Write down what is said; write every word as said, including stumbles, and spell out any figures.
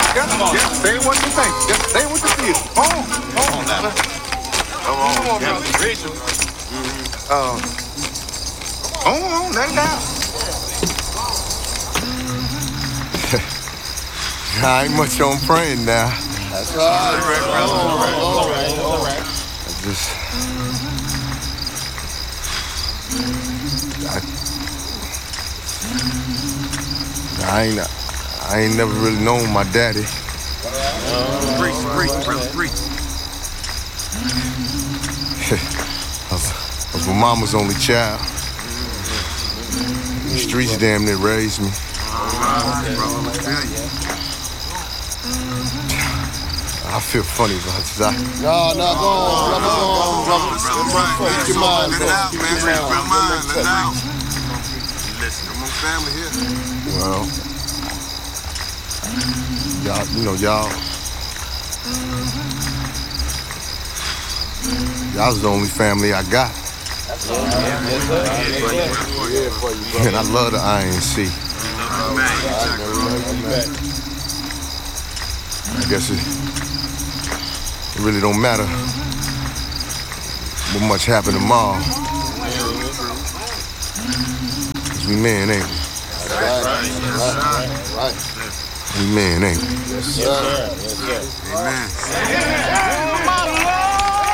Just, just say what you think. Just say what you feel. Come on. Come on now. Come on. Come on, brother. Rachel. Uh, come on, let it down. I ain't much on praying now. That's all right, brother. All right, all right, all right. I just, I, I ain't, I ain't never really known my daddy. Preach, preach, brother, preach. I was, I was my mama's only child. The streets damn near raised me. I feel funny about this. I, No, no, go on, brother, go on, brother. Keep your mind, Let it out, keep man. your Let it mind. out. Let it out. You listen, I'm on family here. well, y'all, you know, y'all, y'all's the only family I got. And I love the I N C. I guess it, it really don't matter what much happened tomorrow. 'Cause we men, ain't we? Right, right, right. We men, ain't we? Yes, sir. Yes, sir. Amen.